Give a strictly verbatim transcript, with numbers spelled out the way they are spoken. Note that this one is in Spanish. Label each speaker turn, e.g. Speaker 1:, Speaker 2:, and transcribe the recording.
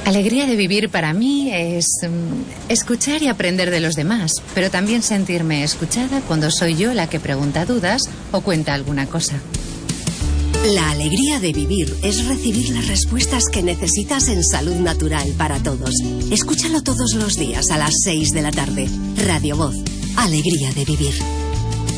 Speaker 1: Alegría de vivir para mí es um, escuchar y aprender de los demás, pero también sentirme escuchada cuando soy yo la que pregunta dudas o cuenta alguna cosa.
Speaker 2: La alegría de vivir es recibir las respuestas que necesitas en Salud Natural para Todos. Escúchalo todos los días a las seis de la tarde. Radio Voz. Alegría de vivir.